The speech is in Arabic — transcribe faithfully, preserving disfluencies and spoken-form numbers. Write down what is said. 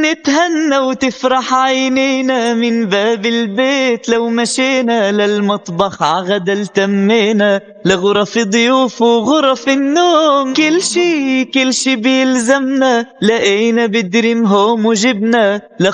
نتهنى وتفرح عينينا من باب البيت، لو مشينا للمطبخ عغدا التمينا، لغرف ضيوف وغرف النوم، كل شي كل شي بيلزمنا لقينا بدريم هوم وجبنا.